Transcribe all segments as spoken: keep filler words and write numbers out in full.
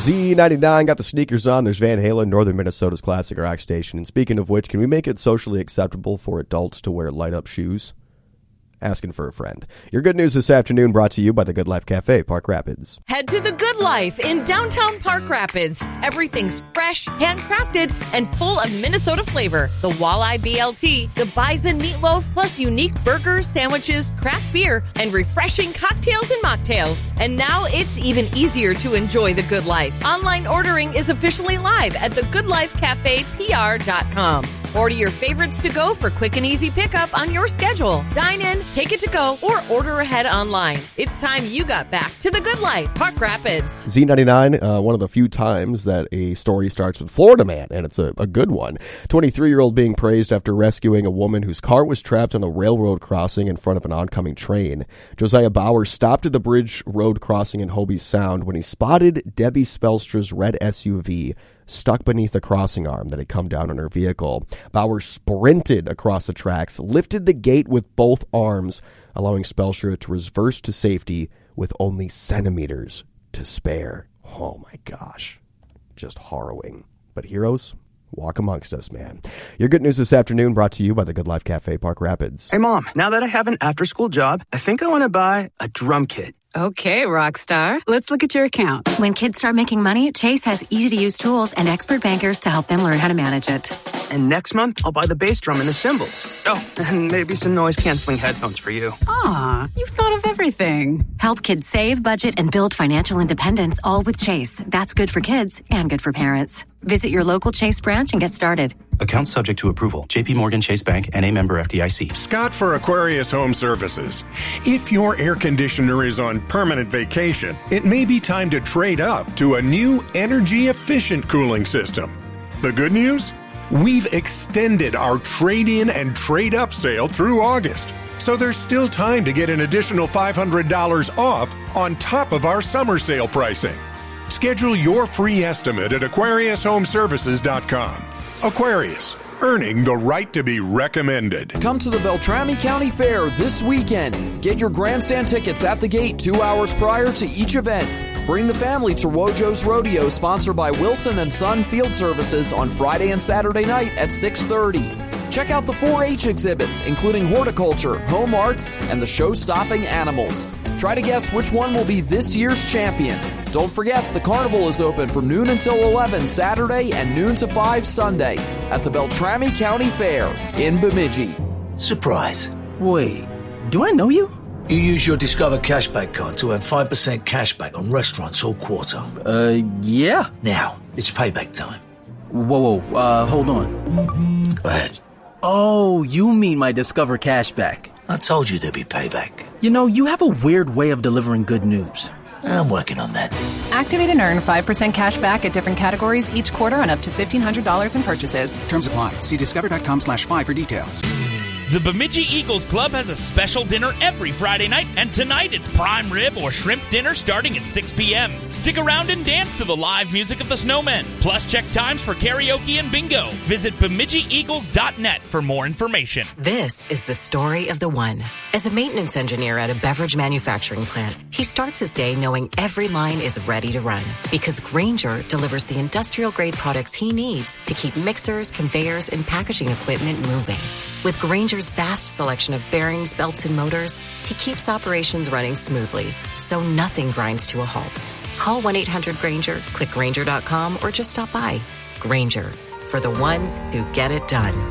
Z ninety-nine got the sneakers on. There's Van Halen, Northern Minnesota's classic rock station. And speaking of which, can we make it socially acceptable for adults to wear light-up shoes? Asking for a friend. Your good news this afternoon brought to you by the Good Life Cafe, Park Rapids. Head to the Good Life in downtown Park Rapids. Everything's fresh, handcrafted, and full of Minnesota flavor. The Walleye B L T, the Bison Meatloaf, plus unique burgers, sandwiches, craft beer, and refreshing cocktails and mocktails. And now it's even easier to enjoy the Good Life. Online ordering is officially live at the good life cafe p r dot com. Order your favorites to go for quick and easy pickup on your schedule. Dine in, take it to go, or order ahead online. It's time you got back to the Good Life, Park Rapids. Z ninety-nine, uh, one of the few times that a story starts with Florida man, and it's a, a good one. twenty-three-year-old being praised after rescuing a woman whose car was trapped on a railroad crossing in front of an oncoming train. Josiah Bauer stopped at the bridge road crossing in Hobie Sound when he spotted Debbie Spelstra's red S U V stuck beneath a crossing arm that had come down on her vehicle. Bauer sprinted across the tracks, lifted the gate with both arms, allowing Spelstra to reverse to safety with only centimeters to spare. Oh my gosh. Just harrowing. But heroes, walk amongst us, man. Your good news this afternoon brought to you by the Good Life Cafe, Park Rapids. Hey, Mom, now that I have an after-school job, I think I want to buy a drum kit. Okay, Rockstar. Let's look at your account. When kids start making money, Chase has easy-to-use tools and expert bankers to help them learn how to manage it. And next month, I'll buy the bass drum and the cymbals. Oh, and maybe some noise-canceling headphones for you. Aw, you've thought of everything. Help kids save, budget, and build financial independence, all with Chase. That's good for kids and good for parents. Visit your local Chase branch and get started. Account subject to approval. J P Morgan Chase Bank, N A member F D I C. Scott for Aquarius Home Services. If your air conditioner is on permanent vacation, it may be time to trade up to a new energy-efficient cooling system. The good news? We've extended our trade-in and trade-up sale through August, so there's still time to get an additional five hundred dollars off on top of our summer sale pricing. Schedule your free estimate at aquarius home services dot com. Aquarius, earning the right to be recommended. Come to the Beltrami County Fair this weekend. Get your grandstand tickets at the gate two hours prior to each event. Bring the family to Wojo's Rodeo, sponsored by Wilson and Son Field Services on Friday and Saturday night at six thirty. Check out the four H exhibits, including horticulture, home arts, and the show-stopping animals. Try to guess which one will be this year's champion. Don't forget, the carnival is open from noon until eleven Saturday and noon to five Sunday at the Beltrami County Fair in Bemidji. Surprise. Wait, do I know you? You use your Discover Cashback card to earn five percent cashback on restaurants all quarter. Uh, yeah. Now, it's payback time. Whoa, whoa, uh, hold on. Go ahead. Oh, you mean my Discover Cashback. I told you there'd be payback. You know, you have a weird way of delivering good news. I'm working on that. Activate and earn five percent cash back at different categories each quarter on up to fifteen hundred dollars in purchases. Terms apply. See discover.com slash five for details. The Bemidji Eagles Club has a special dinner every Friday night, and tonight it's prime rib or shrimp dinner starting at six p.m. Stick around and dance to the live music of the Snowmen. Plus, check times for karaoke and bingo. Visit Bemidji Eagles dot net for more information. This is the story of the one. As a maintenance engineer at a beverage manufacturing plant, he starts his day knowing every line is ready to run because Grainger delivers the industrial-grade products he needs to keep mixers, conveyors, and packaging equipment moving. With Grainger's vast selection of bearings, belts, and motors, he keeps operations running smoothly, so nothing grinds to a halt. Call one eight hundred Grainger, click Grainger dot com, or just stop by. Grainger, for the ones who get it done.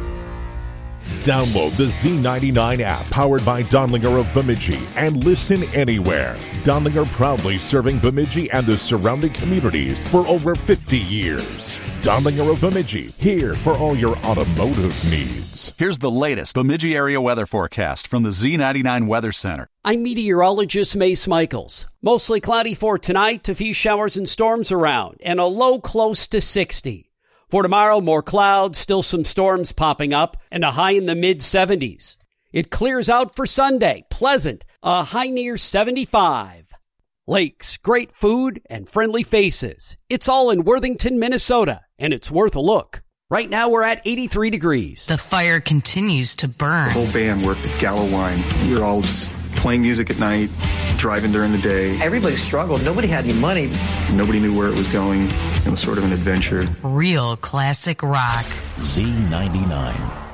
Download the Z ninety-nine app powered by Donlinger of Bemidji and listen anywhere. Donlinger proudly serving Bemidji and the surrounding communities for over fifty years. Donlinger of Bemidji, here for all your automotive needs. Here's the latest Bemidji area weather forecast from the Z ninety-nine Weather Center. I'm meteorologist Mace Michaels. Mostly cloudy for tonight, a few showers and storms around, and a low close to sixty. For tomorrow, more clouds, still some storms popping up, and a high in the mid seventies. It clears out for Sunday, pleasant, a high near seventy-five. Lakes, great food, and friendly faces. It's all in Worthington, Minnesota, and it's worth a look. Right now, we're at eighty-three degrees. The fire continues to burn. The whole band worked at Gallo Wine. We were all just playing music at night, driving during the day. Everybody struggled. Nobody had any money. Nobody knew where it was going. It was sort of an adventure. Real classic rock. Z ninety-nine.